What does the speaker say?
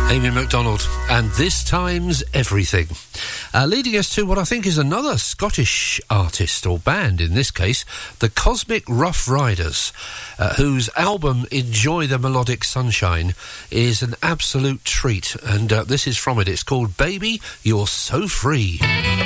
Amy MacDonald, and This Time's Everything. Leading us to what I think is another Scottish artist, or band in this case, the Cosmic Rough Riders, whose album Enjoy the Melodic Sunshine is an absolute treat, and this is from it. It's called Baby, You're So Free.